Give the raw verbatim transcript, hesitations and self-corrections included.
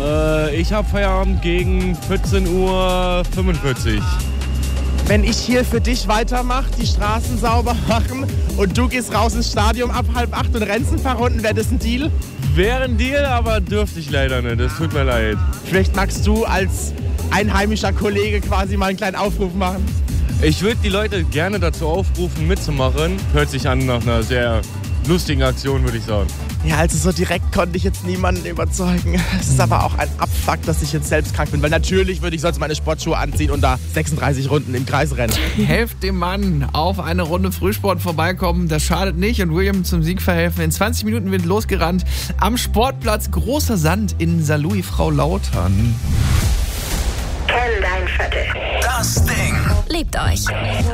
Äh, ich habe Feierabend gegen vierzehn Uhr fünfundvierzig. Wenn ich hier für dich weitermache, die Straßen sauber machen und du gehst raus ins Stadion ab halb acht und rennst ein paar Runden, wäre das ein Deal? Wäre ein Deal, aber dürfte ich leider nicht. Das tut mir leid. Vielleicht magst du als einheimischer Kollege quasi mal einen kleinen Aufruf machen. Ich würde die Leute gerne dazu aufrufen, mitzumachen. Hört sich an nach einer sehr lustigen Aktion, würde ich sagen. Ja, also so direkt konnte ich jetzt niemanden überzeugen. Es ist aber auch ein Abfuck, dass ich jetzt selbst krank bin. Weil natürlich würde ich sonst meine Sportschuhe anziehen und da sechsunddreißig Runden im Kreis rennen. Helft dem Mann auf eine Runde Frühsport vorbeikommen. Das schadet nicht und William zum Sieg verhelfen. In zwanzig Minuten wird losgerannt am Sportplatz Großer Sand in Saarlouis Frau Lautern. Kenn dein Viertel. Das Ding. Liebt euch.